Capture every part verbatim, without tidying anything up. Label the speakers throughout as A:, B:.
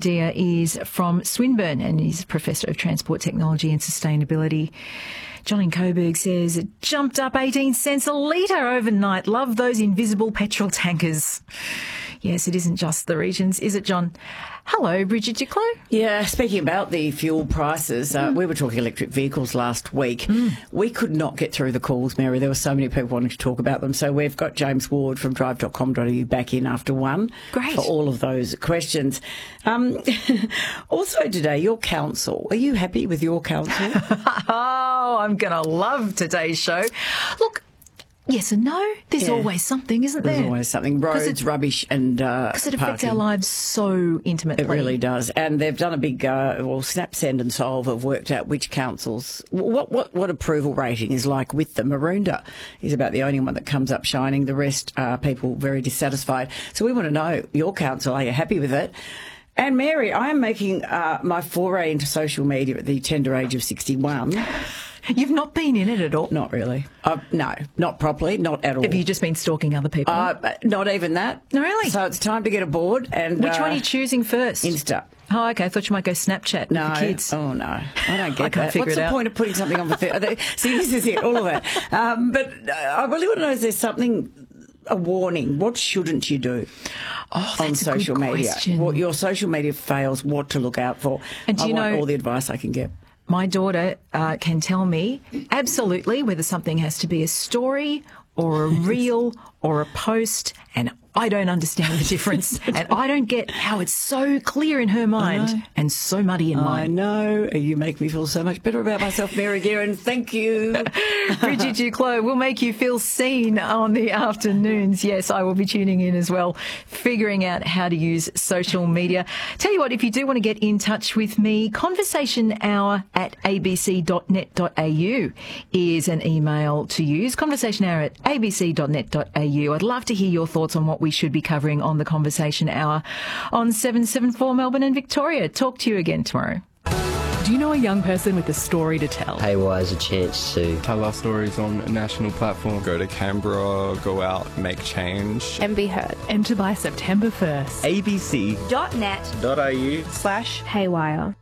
A: Dia is from Swinburne and he's Professor of Transport Technology and Sustainability. John in Coburg says it jumped up eighteen cents a litre overnight. Love those invisible petrol tankers. Yes, it isn't just the regions, is it, John? Hello, Bridget Duclos.
B: Yeah, speaking about the fuel prices, uh, mm. we were talking electric vehicles last week. Mm. We could not get through the calls, Mary. There were so many people wanting to talk about them. So we've got James Ward from drive dot com dot a u back in after one
A: Great.
B: for all of those questions. Um, also today, your council. Are you happy with your council?
A: Oh, I'm going to love today's show. Look, yes and no. There's yeah. always something, isn't there?
B: There's always something. Roads, rubbish and uh,
A: Because it affects
B: parking.
A: our lives so intimately.
B: It really does. And they've done a big, uh, well, Snap, Send and Solve have worked out which councils, what, what, what approval rating is like with them. Maroondah is about the only one that comes up shining. The rest are people very dissatisfied. So we want to know, your council, are you happy with it? And Mary, I am making uh, my foray into social media at the tender age of sixty-one.
A: You've not been in it at all?
B: Not really. Uh, no, not properly, not at all.
A: Have you just been stalking other people?
B: Uh, not even that.
A: No, really?
B: So it's time to get aboard. And
A: Which
B: uh,
A: one are you choosing first?
B: Insta.
A: Oh, okay. I thought you might go Snapchat
B: no.
A: with the kids.
B: Oh, no. I don't get
A: I can't
B: that.
A: figure
B: What's
A: it
B: the
A: out?
B: point of putting something on for... Th- See, this is it, all of that. Um, but uh, I really want to know, is there something... a warning, what shouldn't you do
A: oh,
B: on social media?
A: Question.
B: What your social media fails, what to look out for.
A: And do
B: I
A: you
B: want
A: know,
B: all the advice I can get.
A: My daughter uh, can tell me absolutely whether something has to be a story or a reel or a post, and I don't understand the difference. And I don't get how it's so clear in her mind and so muddy in mine.
B: I know. You make me feel so much better about myself, Mary Guerin. Thank you.
A: Bridget Duclos will make you feel seen on the afternoons. Yes, I will be tuning in as well, figuring out how to use social media. Tell you what, if you do want to get in touch with me, conversation hour at a b c dot net dot a u is an email to use. Conversation hour at a b c dot net dot a u. I'd love to hear your thoughts on what we should be covering on the Conversation Hour on seven seven four Melbourne and Victoria. Talk to you again tomorrow.
C: Do you know a young person with a story to tell?
D: Haywire is a chance to
E: tell our stories on a national platform. Go to Canberra, go out, make change.
F: And be heard.
C: Enter by September first.
G: a b c
F: dot net
G: dot a u
F: slash Haywire.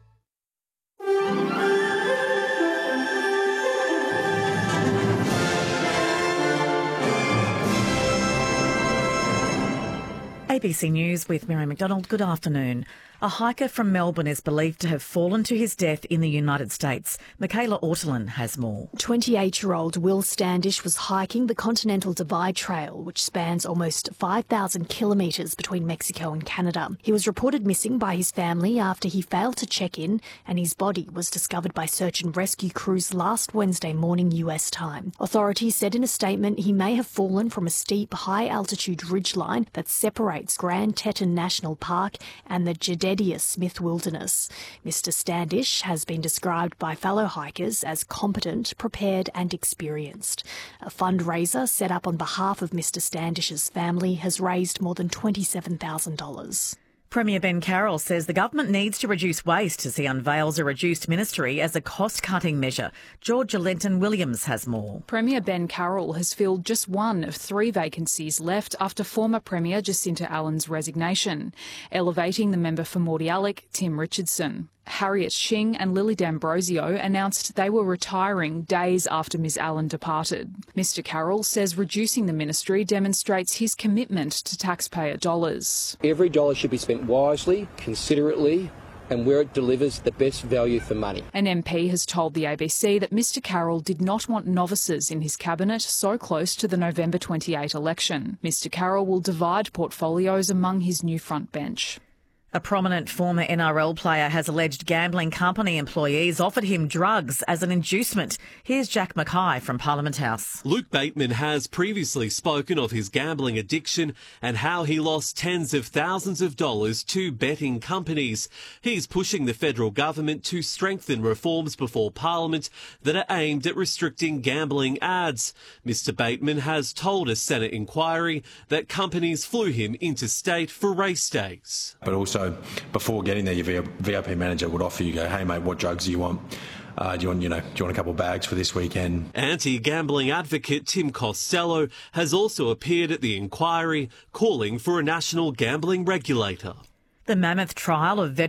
H: A B C News with Mary McDonald. Good afternoon. A hiker from Melbourne is believed to have fallen to his death in the United States. Michaela Ortolin has more.
I: twenty-eight-year-old Will Standish was hiking the Continental Divide Trail, which spans almost five thousand kilometres between Mexico and Canada. He was reported missing by his family after he failed to check in, and his body was discovered by search and rescue crews last Wednesday morning U S time. Authorities said in a statement he may have fallen from a steep, high-altitude ridgeline that separates Grand Teton National Park and the Jedediah Smith Wilderness. Mister Standish has been described by fellow hikers as competent, prepared and experienced. A fundraiser set up on behalf of Mister Standish's family has raised more than twenty-seven thousand dollars.
H: Premier Ben Carroll says the government needs to reduce waste as he unveils a reduced ministry as a cost-cutting measure. Georgia Lenton-Williams has more.
J: Premier Ben Carroll has filled just one of three vacancies left after former Premier Jacinta Allen's resignation, elevating the member for Mordialloc, Tim Richardson. Harriet Shing and Lily D'Ambrosio announced they were retiring days after Miz Allen departed. Mister Carroll says reducing the ministry demonstrates his commitment to taxpayer dollars.
K: Every dollar should be spent wisely, considerately, and where it delivers the best value for money.
J: An M P has told the A B C that Mister Carroll did not want novices in his cabinet so close to the November twenty-eighth election. Mister Carroll will divide portfolios among his new front bench.
H: A prominent former N R L player has alleged gambling company employees offered him drugs as an inducement. Here's Jack Mackay from Parliament House.
L: Luke Bateman has previously spoken of his gambling addiction and how he lost tens of thousands of dollars to betting companies. He's pushing the federal government to strengthen reforms before Parliament that are aimed at restricting gambling ads. Mister Bateman has told a Senate inquiry that companies flew him interstate for race days.
M: But also, before getting there, your V I P manager would offer you, go, hey mate, what drugs do you want? Uh, do you want, you know, do you want a couple of bags for this weekend?
L: Anti-gambling advocate Tim Costello has also appeared at the inquiry, calling for a national gambling regulator.
H: The mammoth trial of